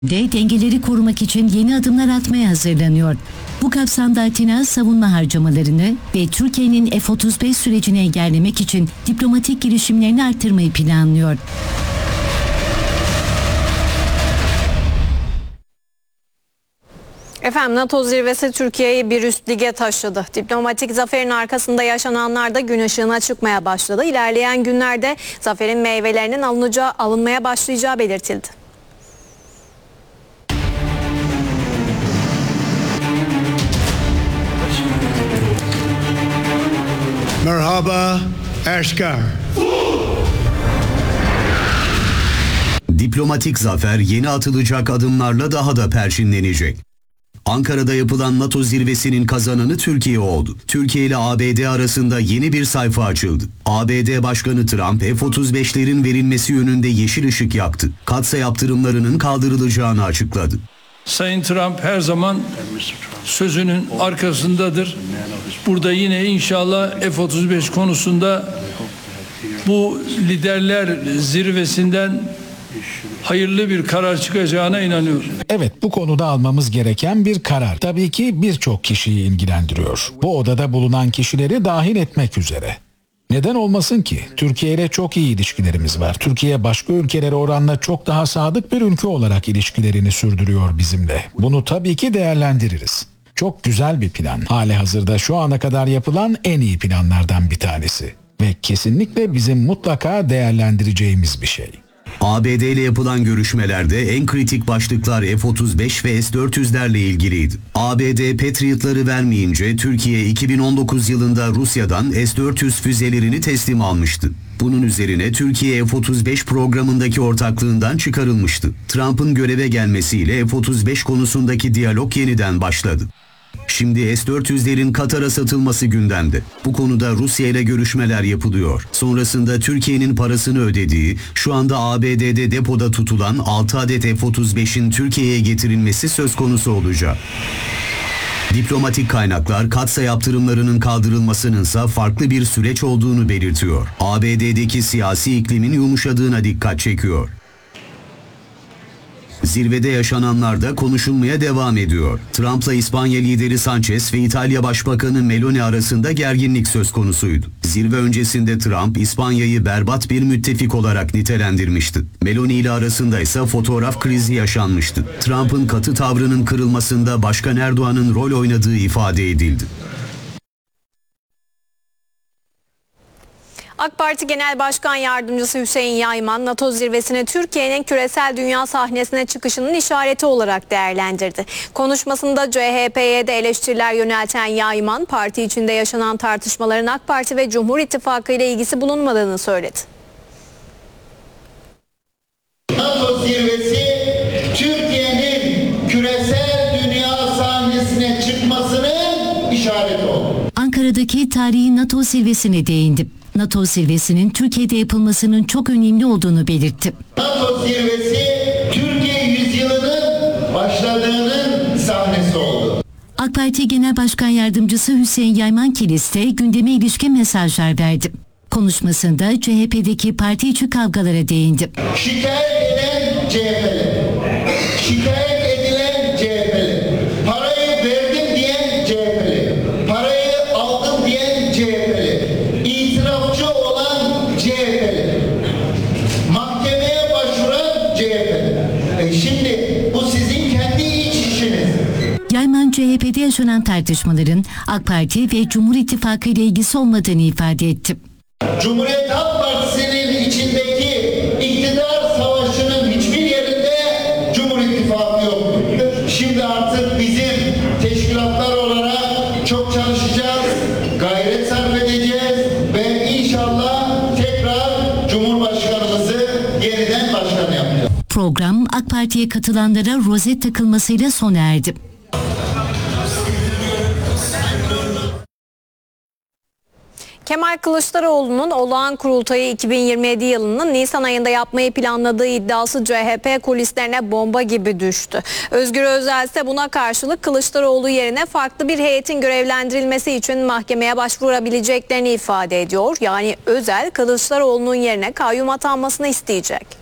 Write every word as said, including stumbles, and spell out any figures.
de dengeleri korumak için yeni adımlar atmaya hazırlanıyor. Bu kapsamda Atina savunma harcamalarını ve Türkiye'nin F otuz beş sürecini engellemek için diplomatik girişimlerini arttırmayı planlıyor. Efendim, NATO zirvesi Türkiye'yi bir üst lige taşıdı. Diplomatik zaferin arkasında yaşananlar da gün ışığına çıkmaya başladı. İlerleyen günlerde zaferin meyvelerinin alınacağı, alınmaya başlayacağı belirtildi. Merhaba, Aşkar. Diplomatik zafer yeni atılacak adımlarla daha da perçinlenecek. Ankara'da yapılan NATO zirvesinin kazananı Türkiye oldu. Türkiye ile A B D arasında yeni bir sayfa açıldı. A B D Başkanı Trump F otuz beşlerin verilmesi yönünde yeşil ışık yaktı. Katsa yaptırımlarının kaldırılacağını açıkladı. Sayın Trump her zaman sözünün arkasındadır. Burada yine inşallah F otuz beş konusunda bu liderler zirvesinden hayırlı bir karar çıkacağına inanıyorum. Evet, bu konuda almamız gereken bir karar. Tabii ki birçok kişiyi ilgilendiriyor. Bu odada bulunan kişileri dahil etmek üzere. Neden olmasın ki? Türkiye ile çok iyi ilişkilerimiz var. Türkiye başka ülkelere oranla çok daha sadık bir ülke olarak ilişkilerini sürdürüyor bizimle. Bunu tabii ki değerlendiririz. Çok güzel bir plan. Halihazırda şu ana kadar yapılan en iyi planlardan bir tanesi. Ve kesinlikle bizim mutlaka değerlendireceğimiz bir şey. A B D ile yapılan görüşmelerde en kritik başlıklar F otuz beş ve S dört yüzlerle ilgiliydi. A B D Patriot'ları vermeyince Türkiye iki bin on dokuz yılında Rusya'dan S dört yüz füzelerini teslim almıştı. Bunun üzerine Türkiye F otuz beş programındaki ortaklığından çıkarılmıştı. Trump'ın göreve gelmesiyle F otuz beş konusundaki diyalog yeniden başladı. Şimdi S dört yüzlerin Katar'a satılması gündemde. Bu konuda Rusya ile görüşmeler yapılıyor. Sonrasında Türkiye'nin parasını ödediği, şu anda A B D'de depoda tutulan altı adet F otuz beşin Türkiye'ye getirilmesi söz konusu olacak. Diplomatik kaynaklar Katsa yaptırımlarının kaldırılmasınınsa farklı bir süreç olduğunu belirtiyor. A B D'deki siyasi iklimin yumuşadığına dikkat çekiyor. Zirvede yaşananlar da konuşulmaya devam ediyor. Trump'la İspanya lideri Sanchez ve İtalya Başbakanı Meloni arasında gerginlik söz konusuydu. Zirve öncesinde Trump, İspanya'yı berbat bir müttefik olarak nitelendirmişti. Meloni ile arasında ise fotoğraf krizi yaşanmıştı. Trump'ın katı tavrının kırılmasında Başkan Erdoğan'ın rol oynadığı ifade edildi. AK Parti Genel Başkan Yardımcısı Hüseyin Yayman, NATO zirvesini Türkiye'nin küresel dünya sahnesine çıkışının işareti olarak değerlendirdi. Konuşmasında C H P'ye de eleştiriler yönelten Yayman, parti içinde yaşanan tartışmaların AK Parti ve Cumhur İttifakı ile ilgisi bulunmadığını söyledi. NATO zirvesi Türkiye'nin küresel dünya sahnesine çıkmasının işareti oldu. Ankara'daki tarihi NATO zirvesine değindi. NATO zirvesinin Türkiye'de yapılmasının çok önemli olduğunu belirtti. NATO zirvesi Türkiye yüzyılının başladığının sahnesi oldu. AK Parti Genel Başkan Yardımcısı Hüseyin Yayman Kilis de gündeme ilişkin mesajlar verdi. Konuşmasında C H P'deki parti içi kavgalara değindi. Şikayet eden C H P'li, şikayet edilen C H P'li, parayı verdim diyen C H P'li, parayı aldım diyen C H P'li, itirafçı olan C H P'li, mahkemeye başvuran C H P'li. E şimdi bu sizin kendi iç işiniz. Yayman C H P'de yaşanan tartışmaların AK Parti ve Cumhur İttifakı ile ilgisi olmadığını ifade etti. Cumhuriyet Halk Partisi'nin içindeki iktidar savaşının hiçbir yerinde Cumhur İttifakı yoktur. Şimdi artık bizim teşkilatlar olarak çok çalışacağız, gayret sarf edeceğiz ve inşallah tekrar Cumhurbaşkanımızı yeniden başkan yapacağız. Program AK Parti'ye katılanlara rozet takılmasıyla sona erdi. Kemal Kılıçdaroğlu'nun olağan kurultayı iki bin yirmi yedi yılının Nisan ayında yapmayı planladığı iddiası C H P kulislerine bomba gibi düştü. Özgür Özel ise buna karşılık Kılıçdaroğlu yerine farklı bir heyetin görevlendirilmesi için mahkemeye başvurabileceklerini ifade ediyor. Yani Özel Kılıçdaroğlu'nun yerine kayyum atanmasını isteyecek.